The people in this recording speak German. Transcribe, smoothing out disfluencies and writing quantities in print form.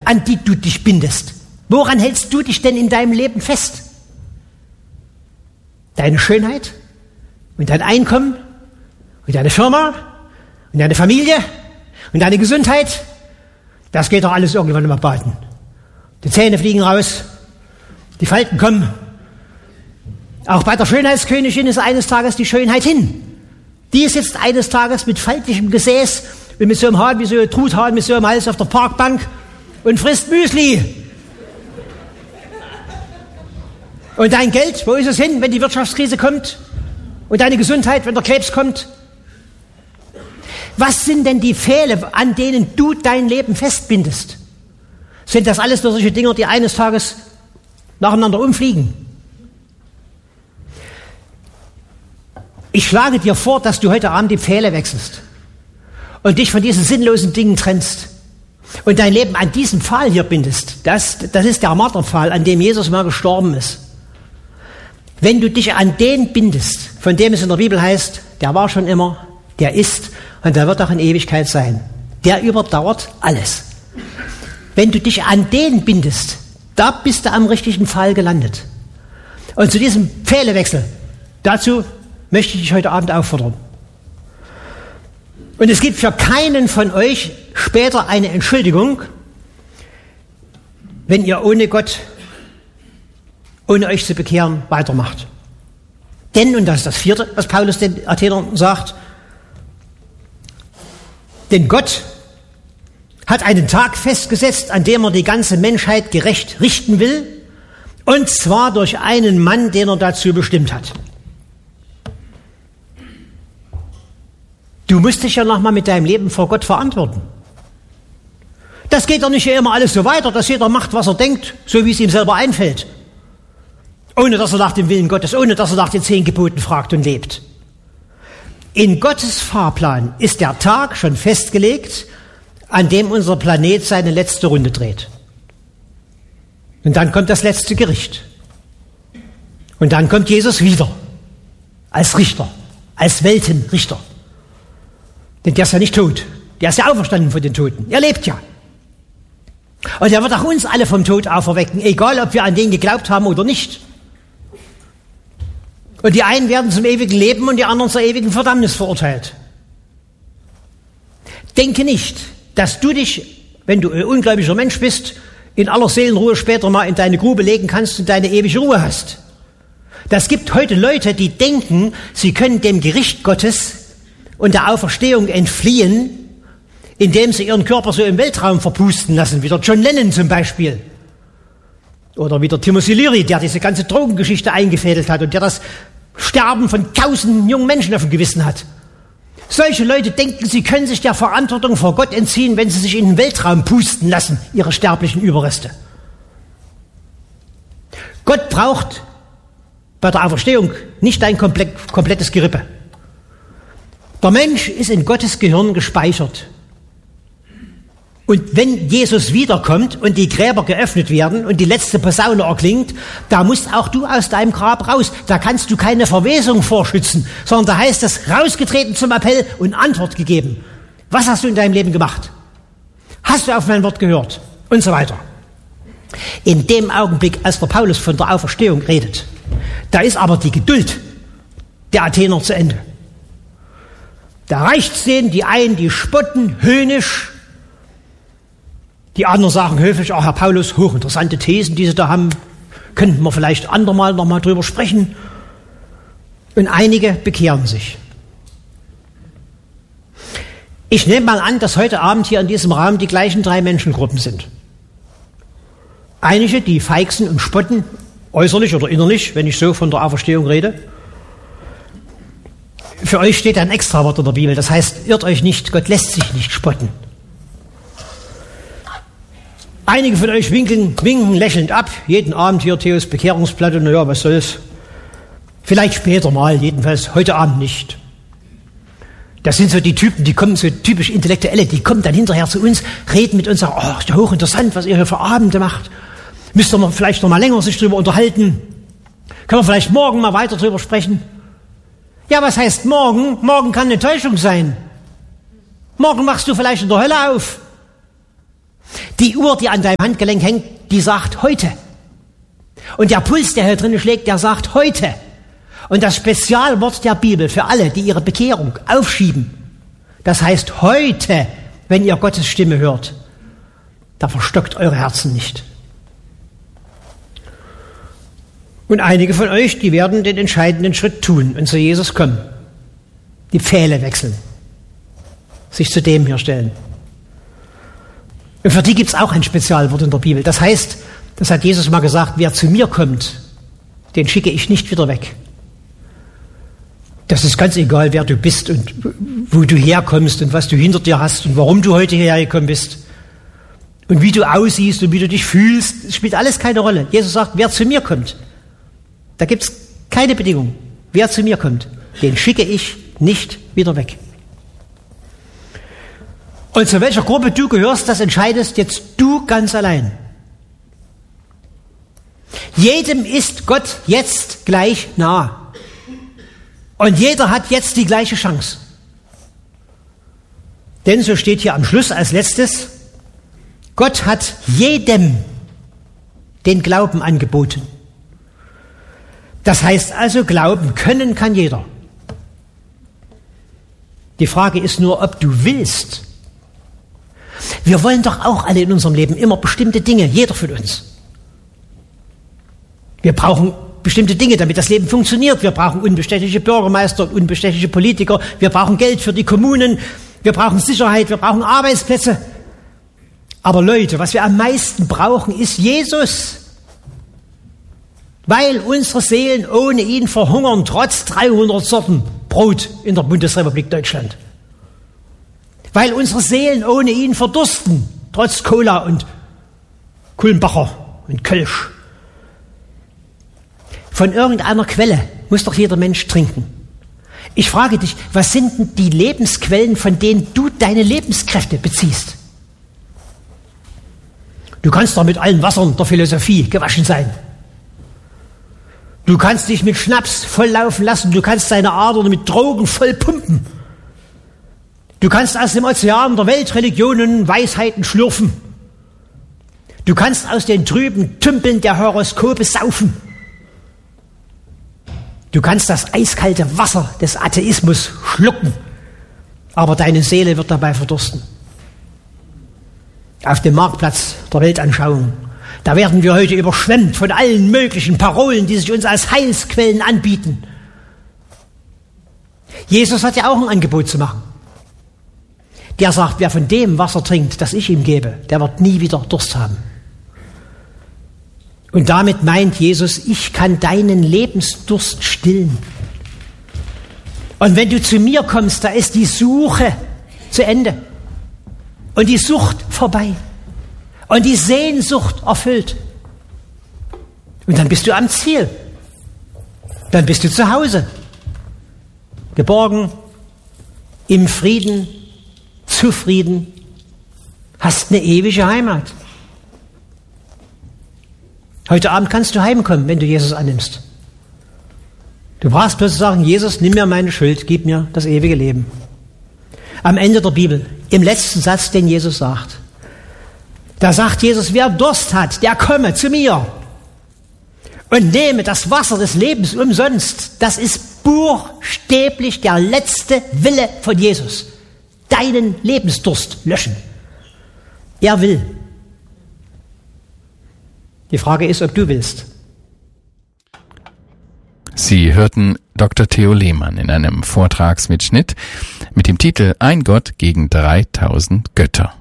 an die du dich bindest? Woran hältst du dich denn in deinem Leben fest? Deine Schönheit und dein Einkommen und deine Firma und deine Familie und deine Gesundheit? Das geht doch alles irgendwann mal baden. Die Zähne fliegen raus, die Falten kommen. Auch bei der Schönheitskönigin ist eines Tages die Schönheit hin. Die sitzt eines Tages mit faltigem Gesäß und mit so einem Hahn, wie so ein Truthahn, mit so einem Hals auf der Parkbank und frisst Müsli. Und dein Geld, wo ist es hin, wenn die Wirtschaftskrise kommt? Und deine Gesundheit, wenn der Krebs kommt? Was sind denn die Pfähle, an denen du dein Leben festbindest? Sind das alles nur solche Dinge, die eines Tages nacheinander umfliegen? Ich schlage dir vor, dass du heute Abend die Pfähle wechselst und dich von diesen sinnlosen Dingen trennst und dein Leben an diesen Pfahl hier bindest. Das ist der Marterpfahl, an dem Jesus mal gestorben ist. Wenn du dich an den bindest, von dem es in der Bibel heißt, der war schon immer, der ist und der wird auch in Ewigkeit sein. Der überdauert alles. Wenn du dich an den bindest, da bist du am richtigen Pfahl gelandet. Und zu diesem Pfählewechsel, dazu möchte ich dich heute Abend auffordern. Und es gibt für keinen von euch später eine Entschuldigung, wenn ihr ohne Gott, ohne euch zu bekehren, weitermacht. Denn, und das ist das vierte, was Paulus den Athenern sagt, denn Gott hat einen Tag festgesetzt, an dem er die ganze Menschheit gerecht richten will, und zwar durch einen Mann, den er dazu bestimmt hat. Du musst dich ja nochmal mit deinem Leben vor Gott verantworten. Das geht doch nicht immer alles so weiter, dass jeder macht, was er denkt, so wie es ihm selber einfällt. Ohne dass er nach dem Willen Gottes, ohne dass er nach den 10 Geboten fragt und lebt. In Gottes Fahrplan ist der Tag schon festgelegt, an dem unser Planet seine letzte Runde dreht. Und dann kommt das letzte Gericht. Und dann kommt Jesus wieder. Als Richter. Als Weltenrichter. Denn der ist ja nicht tot. Der ist ja auferstanden von den Toten. Er lebt ja. Und er wird auch uns alle vom Tod auferwecken, egal ob wir an den geglaubt haben oder nicht. Und die einen werden zum ewigen Leben und die anderen zur ewigen Verdammnis verurteilt. Denke nicht, dass du dich, wenn du ein ungläubiger Mensch bist, in aller Seelenruhe später mal in deine Grube legen kannst und deine ewige Ruhe hast. Das gibt heute Leute, die denken, sie können dem Gericht Gottes und der Auferstehung entfliehen, indem sie ihren Körper so im Weltraum verpusten lassen, wie der John Lennon zum Beispiel. Oder wie der Timothy Leary, der diese ganze Drogengeschichte eingefädelt hat und der das Sterben von tausenden jungen Menschen auf dem Gewissen hat. Solche Leute denken, sie können sich der Verantwortung vor Gott entziehen, wenn sie sich in den Weltraum pusten lassen, ihre sterblichen Überreste. Gott braucht bei der Auferstehung nicht ein komplettes Gerippe. Der Mensch ist in Gottes Gehirn gespeichert. Und wenn Jesus wiederkommt und die Gräber geöffnet werden und die letzte Posaune erklingt, da musst auch du aus deinem Grab raus. Da kannst du keine Verwesung vorschützen, sondern da heißt es, rausgetreten zum Appell und Antwort gegeben. Was hast du in deinem Leben gemacht? Hast du auf mein Wort gehört? Und so weiter. In dem Augenblick, als der Paulus von der Auferstehung redet, da ist aber die Geduld der Athener zu Ende. Da reicht's denen, die einen, die spotten, höhnisch. Die anderen sagen höflich, Herr Paulus, hochinteressante Thesen, die Sie da haben, könnten wir vielleicht andermal nochmal drüber sprechen. Und einige bekehren sich. Ich nehme mal an, dass heute Abend hier in diesem Raum die gleichen 3 Menschengruppen sind. Einige, die feixen und spotten, äußerlich oder innerlich, wenn ich so von der Auferstehung rede. Für euch steht ein Extrawort in der Bibel, das heißt, irrt euch nicht, Gott lässt sich nicht spotten. Einige von euch winken lächelnd ab, jeden Abend hier Theos Bekehrungsplatte, naja, was soll's. Vielleicht später mal, jedenfalls heute Abend nicht. Das sind so die Typen, die kommen, so typisch Intellektuelle, die kommen dann hinterher zu uns, reden mit uns, sagen, ist ja hochinteressant, was ihr hier für Abende macht. Müsst ihr vielleicht noch mal länger sich drüber unterhalten. Können wir vielleicht morgen mal weiter drüber sprechen? Ja, was heißt morgen? Morgen kann eine Täuschung sein. Morgen machst du vielleicht in der Hölle auf. Die Uhr, die an deinem Handgelenk hängt, die sagt heute. Und der Puls, der hier drinnen schlägt, der sagt heute. Und das Spezialwort der Bibel für alle, die ihre Bekehrung aufschieben, das heißt heute, wenn ihr Gottes Stimme hört, da verstockt eure Herzen nicht. Und einige von euch, die werden den entscheidenden Schritt tun und zu Jesus kommen. Die Pfähle wechseln. Sich zu dem hier stellen. Und für die gibt es auch ein Spezialwort in der Bibel. Das heißt, das hat Jesus mal gesagt, wer zu mir kommt, den schicke ich nicht wieder weg. Das ist ganz egal, wer du bist und wo du herkommst und was du hinter dir hast und warum du heute hierher gekommen bist. Und wie du aussiehst und wie du dich fühlst, das spielt alles keine Rolle. Jesus sagt, wer zu mir kommt, da gibt es keine Bedingung. Wer zu mir kommt, den schicke ich nicht wieder weg. Und zu welcher Gruppe du gehörst, das entscheidest jetzt du ganz allein. Jedem ist Gott jetzt gleich nah. Und jeder hat jetzt die gleiche Chance. Denn so steht hier am Schluss als letztes, Gott hat jedem den Glauben angeboten. Das heißt also, glauben können kann jeder. Die Frage ist nur, ob du willst. Wir wollen doch auch alle in unserem Leben immer bestimmte Dinge, jeder von uns. Wir brauchen bestimmte Dinge, damit das Leben funktioniert. Wir brauchen unbestechliche Bürgermeister, unbestechliche Politiker. Wir brauchen Geld für die Kommunen. Wir brauchen Sicherheit. Wir brauchen Arbeitsplätze. Aber Leute, was wir am meisten brauchen, ist Jesus. Weil unsere Seelen ohne ihn verhungern, trotz 300 Sorten Brot in der Bundesrepublik Deutschland. Weil unsere Seelen ohne ihn verdursten, trotz Cola und Kulmbacher und Kölsch. Von irgendeiner Quelle muss doch jeder Mensch trinken. Ich frage dich, was sind denn die Lebensquellen, von denen du deine Lebenskräfte beziehst? Du kannst doch mit allen Wassern der Philosophie gewaschen sein. Du kannst dich mit Schnaps volllaufen lassen, du kannst deine Adern mit Drogen voll pumpen. Du kannst aus dem Ozean der Weltreligionen Weisheiten schlürfen. Du kannst aus den trüben Tümpeln der Horoskope saufen. Du kannst das eiskalte Wasser des Atheismus schlucken, aber deine Seele wird dabei verdursten. Auf dem Marktplatz der Weltanschauung, da werden wir heute überschwemmt von allen möglichen Parolen, die sich uns als Heilsquellen anbieten. Jesus hat ja auch ein Angebot zu machen. Der sagt, wer von dem Wasser trinkt, das ich ihm gebe, der wird nie wieder Durst haben. Und damit meint Jesus, ich kann deinen Lebensdurst stillen. Und wenn du zu mir kommst, da ist die Suche zu Ende. Und die Sucht vorbei. Und die Sehnsucht erfüllt. Und dann bist du am Ziel. Dann bist du zu Hause. Geborgen, im Frieden, zufrieden, hast eine ewige Heimat. Heute Abend kannst du heimkommen, wenn du Jesus annimmst. Du brauchst bloß sagen, Jesus, nimm mir meine Schuld, gib mir das ewige Leben. Am Ende der Bibel, im letzten Satz, den Jesus sagt, da sagt Jesus, wer Durst hat, der komme zu mir und nehme das Wasser des Lebens umsonst. Das ist buchstäblich der letzte Wille von Jesus. Deinen Lebensdurst löschen. Er will. Die Frage ist, ob du willst. Sie hörten Dr. Theo Lehmann in einem Vortragsmitschnitt mit dem Titel Ein Gott gegen 3000 Götter.